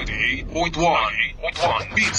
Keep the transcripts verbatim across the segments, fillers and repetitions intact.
ninety-eight point one B T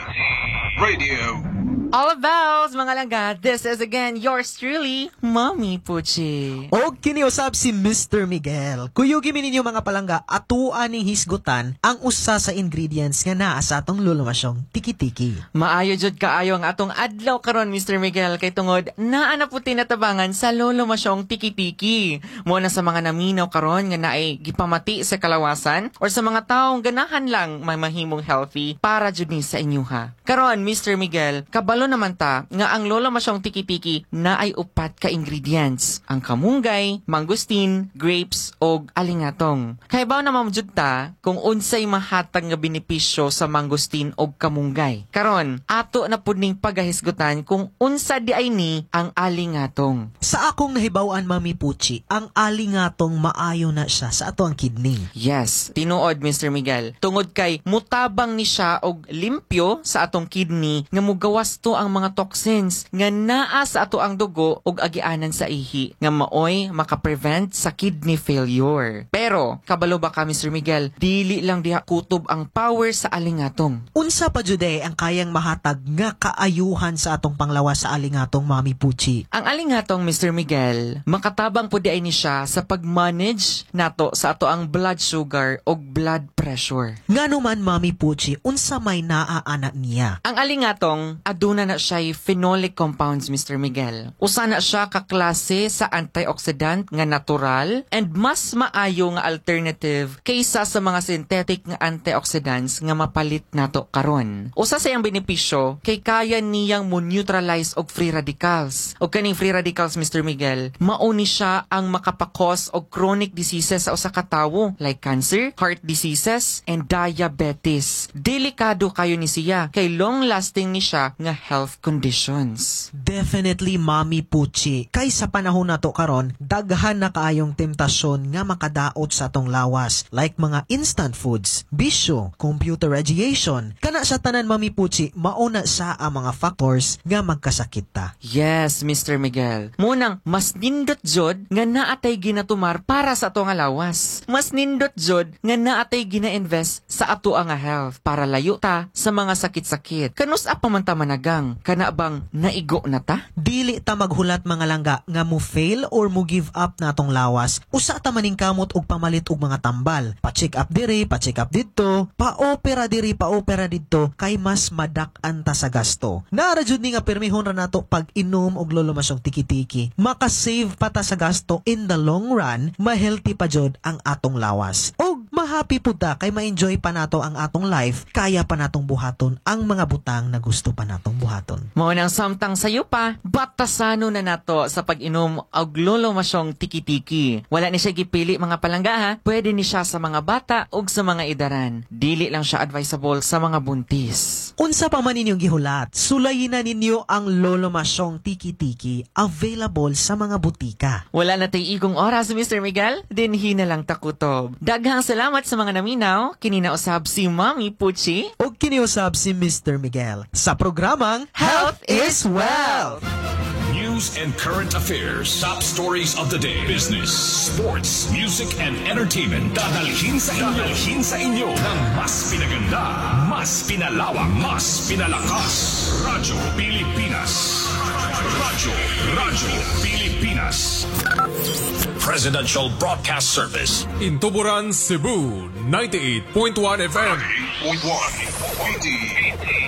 Radio. All bells, mga langga. This is again yours truly, Mommy Puchi. O kiniusap si Mister Miguel. Kuyugi ninyo mga palangga, atuan ning hisgutan ang usa sa ingredients nga naa sa atong lulumasyong tiki-tiki. Maayo jud kaayo ang atong adlaw karon, Mister Miguel, kay tungod naa na puti natabangan sa lulumasyong tiki-tiki. Mo na sa mga naminaw karon nga naay gipamati sa kalawasan or sa mga taong ganahan lang may mahimong healthy para jud ni sa inyuha. Karon, Mister Miguel, kabalo naman ta nga ang lulumasyong tiki-tiki na ay upat ka ingredients. Ang kamunggay, mangustin, grapes, o alingatong. Kaya ba naman jud ta kung unsay mahatag nga benepisyo sa mangustin o kamunggay. Karon, ato na pud ning pagahisgutan kung unsa di ay ni ang alingatong. Sa akong nahibaw-an, Mami Puchi, ang alingatong maayo na siya sa ato ang kidney. Yes, tinuod, Mister Miguel. Tungod kay mutabang ni siya og limpyo sa atong kidney nga mugawas to ang mga toxins nga naa sa ato ang dugo ug agianan sa ihi nga maoy makaprevent sa kidney failure. Pero kabalo ba ka, Mister Miguel, dili lang diha kutob ang power sa alingatong. Unsa pa jude ang kayang mahatag nga kaayuhan sa atong panglawas sa alingatong, Mami Puchi? Ang alingatong, Mister Miguel, makatabang pud ay ni siya sa pag-manage nato sa ato ang blood sugar ug blood pressure. Ngano man, Mami Puchi, unsa may naaana niya? Ang alingatong aduna na siya phenolic compounds, Mister Miguel. Usa na siya kaklase sa antioxidant nga natural and mas maayo nga alternative kaysa sa mga synthetic nga antioxidants nga mapalit nato karon. Usa sa iyang benepisyo kay kaya niyang mo neutralize og free radicals. Og kaning free radicals, Mister Miguel, mao ni siya ang makapakos og chronic diseases sa usa ka tawo like cancer, heart diseases, and diabetes. Delikado kayo ni siya kay long lasting ni siya nga health conditions. Definitely, Mami Puchi. Kay sa panahon nato karon, daghan na kaayong temptasyon nga makadaot sa atong lawas like mga instant foods, bisyo, computer radiation. Kana sa tanan, Mami Puchi, mauna sa ang mga factors nga magkasakit ta. Yes, Mister Miguel. Munang mas nindot jud nga naatay ginatumar para sa ato nga lawas. Mas nindot jud nga naatay gina-invest sa ato nga health para layo ta sa mga sakit-sakit. Kanus pa man ta managang, kana bang naigo na ta? Dili ta maghulat, mga langga, nga mo fail or mo give up na atong lawas. Usa ta maning kamot og pamalit og mga tambal. Pa-check up diri, pa-check up didto, pa-opera diri, pa-opera didto, kay mas madak-an ta sa gasto. Naara jud ni nga permihon ra nato pag inom og lulumasyong tiki-tiki. Maka-save pa ta sa gasto in the long run, ma-healthy pa jud ang atong lawas. Og ma-happy pud ta kay ma-enjoy pa nato ang atong life, kaya pa natong buhaton ang mga butang na gusto pa natong buhaton. Mao nang samtang sayo pa, batasano na nato sa pag-inom og lulumasyong tiki-tiki. Wala ni siya gipili, mga palangga, ha? Pwede ni siya sa mga bata ug sa mga edaran. Dili lang siya advisable sa mga buntis. Unsa pa man ninyong gihulat, sulayin na ninyo ang lulumasyong tiki-tiki available sa mga butika. Wala na tay igong oras, Mister Miguel. Dinhi na lang takutob. Daghang salamat sa mga naminaw. Kininausab si Mommy Puchi o kiniusab si Mister Miguel sa programang Health is Wealth. News and current affairs, top stories of the day, business, sports, music, and entertainment. Dadalhin sa inyo, dadalhin sa inyo ng mas pinaganda, mas pinalawak, mas pinalakas. Radyo Pilipinas. Radyo, Radyo Pilipinas. Presidential Broadcast Service. In Tuburan, Cebu, ninety-eight point one F M. ninety-eight point one B T